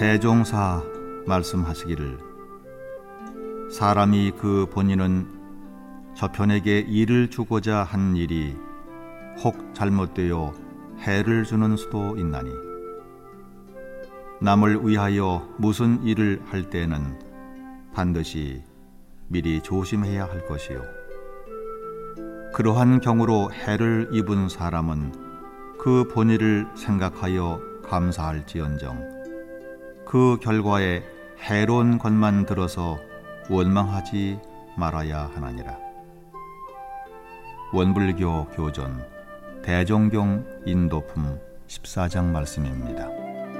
대종사 말씀하시기를 사람이 그 본인은 저편에게 이를 주고자 한 일이 혹 잘못되어 해를 주는 수도 있나니 남을 위하여 무슨 일을 할 때에는 반드시 미리 조심해야 할 것이요 그러한 경우로 해를 입은 사람은 그 본의를 생각하여 감사할지언정 그 결과에 해로운 것만 들어서 원망하지 말아야 하나니라. 원불교 교전 대종경 인도품 14장 말씀입니다.